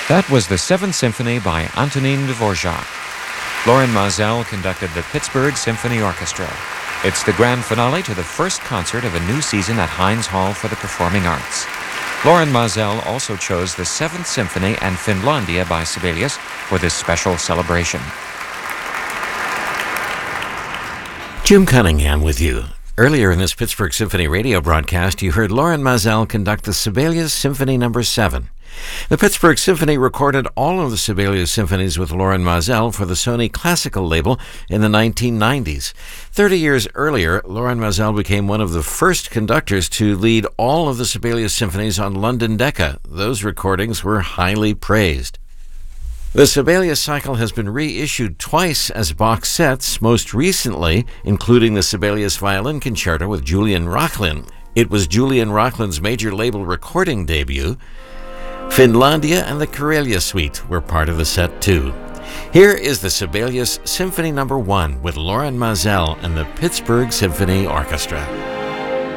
That was the Seventh Symphony by Antonin Dvorak. Lorin Maazel conducted the Pittsburgh Symphony Orchestra. It's the grand finale to the first concert of a new season at Heinz Hall for the Performing Arts. Lorin Maazel also chose the Seventh Symphony and Finlandia by Sibelius for this special celebration. Jim Cunningham with you. Earlier in this Pittsburgh Symphony radio broadcast, you heard Lorin Maazel conduct the Sibelius Symphony No. 7. The Pittsburgh Symphony recorded all of the Sibelius symphonies with Lorin Maazel for the Sony Classical label in the 1990s. 30 years earlier, Lorin Maazel became one of the first conductors to lead all of the Sibelius symphonies on London Decca. Those recordings were highly praised. The Sibelius cycle has been reissued twice as box sets, most recently including the Sibelius Violin Concerto with Julian Rochlin. It was Julian Rochlin's major label recording debut. Finlandia and the Karelia Suite were part of the set too. Here is the Sibelius Symphony No. 1 with Lorin Maazel and the Pittsburgh Symphony Orchestra.